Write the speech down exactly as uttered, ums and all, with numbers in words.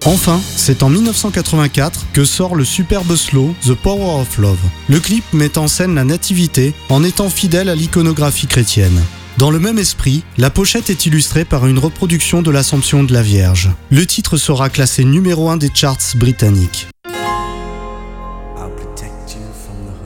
Enfin, c'est en dix-neuf cent quatre-vingt-quatre que sort le superbe slow The Power of Love. Le clip met en scène la nativité en étant fidèle à l'iconographie chrétienne. Dans le même esprit, la pochette est illustrée par une reproduction de l'Assomption de la Vierge. Le titre sera classé numéro un des charts britanniques.